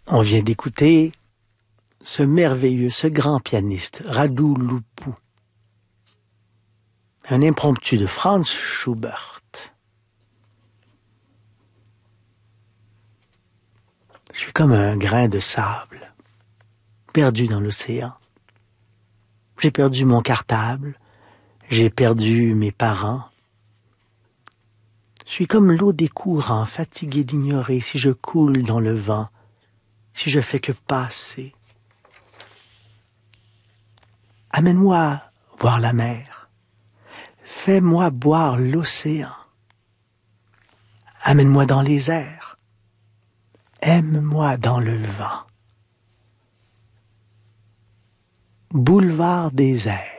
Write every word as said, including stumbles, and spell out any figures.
On vient d'écouter ce merveilleux, ce grand pianiste, Radu Lupu. Un impromptu de Franz Schubert. Je suis comme un grain de sable, perdu dans l'océan. J'ai perdu mon cartable, j'ai perdu mes parents. Je suis comme l'eau des courants, fatigué d'ignorer si je coule dans le vent, si je fais que passer. Amène-moi voir la mer, fais-moi boire l'océan. Amène-moi dans les airs, aime-moi dans le vent. Boulevard des airs.